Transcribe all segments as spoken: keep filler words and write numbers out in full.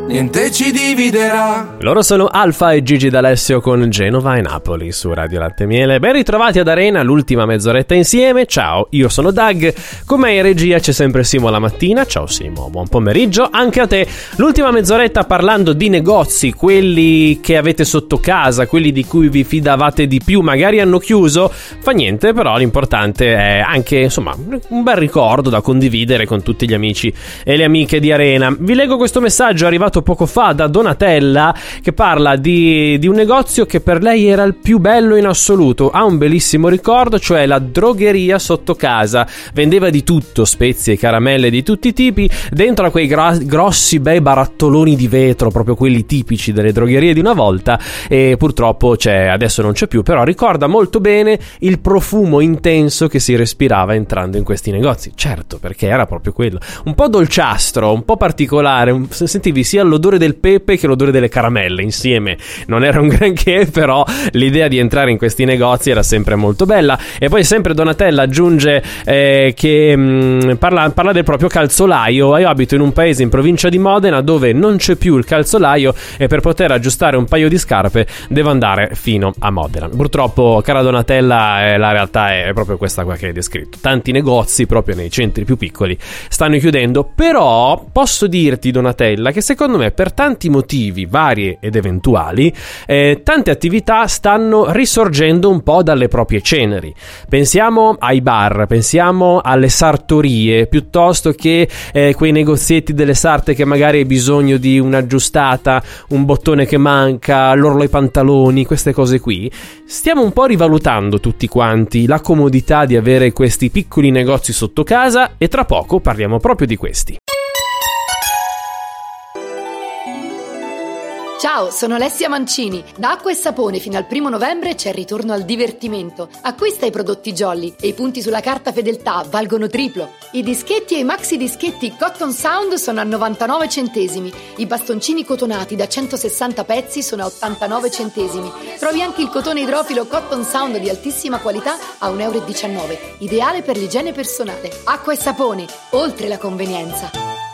niente ci dividerà. Loro sono Alfa e Gigi D'Alessio con Genova e Napoli su Radio Latte e Miele. Ben ritrovati ad Arena, l'ultima mezz'oretta insieme. Ciao, io sono Doug. Con me in regia c'è sempre Simo la mattina. Ciao Simo, buon pomeriggio anche a te. L'ultima mezz'oretta parlando di negozi, quelli che avete sotto casa, quelli di cui vi fidavate di più, magari hanno chiuso. Fa niente, però l'importante è anche, insomma, un bel ricordo da condividere con tutti gli amici e le amiche di Arena. Vi leggo questo messaggio arrivato poco fa da Donatella, che parla di, di un negozio che per lei era il più bello in assoluto. Ha un bellissimo ricordo, cioè la drogheria sotto casa. Vendeva di tutto, spezie e caramelle di tutti i tipi, dentro a quei gra- grossi bei barattoloni di vetro, proprio quelli tipici delle drogherie di una volta, e purtroppo c'è, adesso non c'è più, però ricorda molto bene il profumo intenso che si respirava entrando in questi negozi. Certo, perché era proprio quello, un po' dolciastro, un po' particolare, un, sentivi sia l'odore del pepe che l'odore delle caramelle insieme. Non era un granché, però l'idea di entrare in questi negozi era sempre molto bella. E poi sempre Donatella aggiunge eh, che mh, parla, parla del proprio calzolaio. Io abito in un paese in provincia di Modena dove non c'è più il calzolaio e per poter aggiustare un paio di scarpe devo andare fino a Modena. Purtroppo, cara Donatella, eh, la realtà è proprio questa qua che hai descritto. Tanti negozi proprio nei centri più piccoli stanno chiudendo, però posso dirti, Donatella, che secondo me per tanti motivi vari ed eventuali eh, tante attività stanno risorgendo un po' dalle proprie ceneri. Pensiamo ai bar, pensiamo alle sartorie, piuttosto che eh, quei negozietti delle sarte che magari hai bisogno di un'aggiustata, un bottone che manca, l'orlo ai pantaloni, queste cose qui. Stiamo un po' rivalutando tutti quanti la comodità di avere questi piccoli negozi sotto casa e tra poco parliamo proprio di questi. Ciao, sono Alessia Mancini. Da Acqua e Sapone fino al primo novembre c'è il ritorno al divertimento. Acquista i prodotti Jolly e i punti sulla carta fedeltà valgono triplo. I dischetti e i maxi dischetti Cotton Sound sono a novantanove centesimi. I bastoncini cotonati da centosessanta pezzi sono a ottantanove centesimi. Trovi anche il cotone idrofilo Cotton Sound di altissima qualità a un euro e diciannove. Ideale per l'igiene personale. Acqua e Sapone, oltre la convenienza.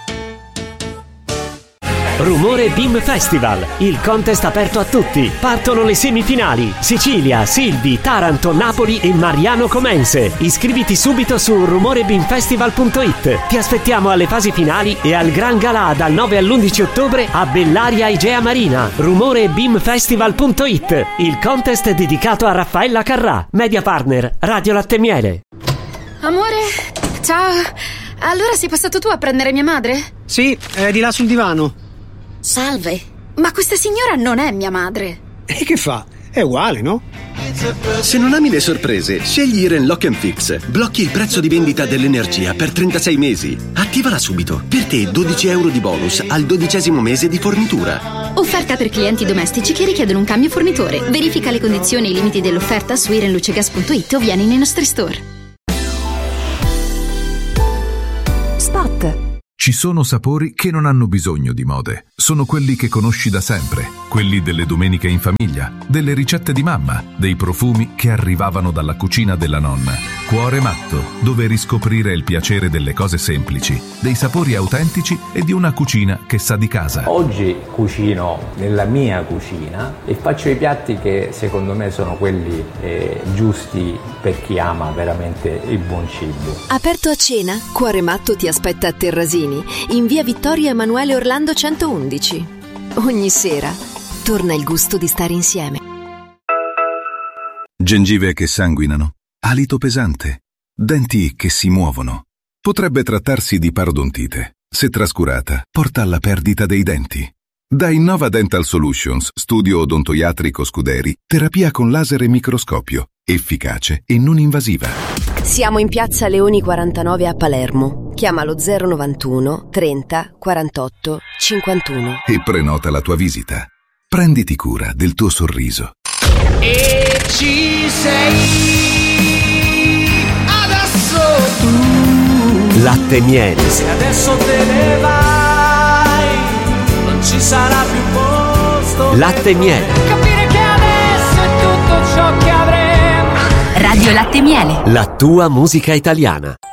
Rumore Beam Festival, il contest aperto a tutti. Partono le semifinali: Sicilia, Silvi, Taranto, Napoli e Mariano Comense. Iscriviti subito su rumore beam festival punto it. Ti aspettiamo alle fasi finali e al Gran Galà dal nove all'undici ottobre a Bellaria Igea Marina. rumore beam festival punto it, il contest dedicato a Raffaella Carrà, media partner Radio Latte e Miele. Amore, ciao. Allora sei passato tu a prendere mia madre? Sì, è di là sul divano. Salve, ma questa signora non è mia madre. E che fa? È uguale, no? Se non ami le sorprese, scegli Iren Lock and Fix. Blocchi il prezzo di vendita dell'energia per trentasei mesi. Attivala subito. Per te dodici euro di bonus al dodicesimo mese di fornitura. Offerta per clienti domestici che richiedono un cambio fornitore. Verifica le condizioni e i limiti dell'offerta su iren luce gas punto it o vieni nei nostri store. Spot. Ci sono sapori che non hanno bisogno di mode. Sono quelli che conosci da sempre, quelli delle domeniche in famiglia, delle ricette di mamma, dei profumi che arrivavano dalla cucina della nonna. Cuore Matto, dove riscoprire il piacere delle cose semplici, dei sapori autentici e di una cucina che sa di casa. Oggi cucino nella mia cucina e faccio i piatti che secondo me sono quelli eh, giusti per chi ama veramente il buon cibo. Aperto a cena, Cuore Matto ti aspetta a Terrasini, in via Vittorio Emanuele Orlando centoundici. Ogni sera torna il gusto di stare insieme. Gengive che sanguinano, alito pesante, denti che si muovono. Potrebbe trattarsi di parodontite. Se trascurata, porta alla perdita dei denti. Da Innova Dental Solutions, studio odontoiatrico Scuderi, terapia con laser e microscopio, efficace e non invasiva. Siamo in piazza Leoni quarantanove a Palermo. Chiamalo zero novantuno trenta quarantotto cinquantuno e prenota la tua visita. Prenditi cura del tuo sorriso. E ci sei adesso tu. Latte e Miele. Se adesso te ne vai non ci sarà più posto. Latte e Miele. Capire che adesso è tutto ciò che avremo. Radio Latte e Miele. La tua musica italiana.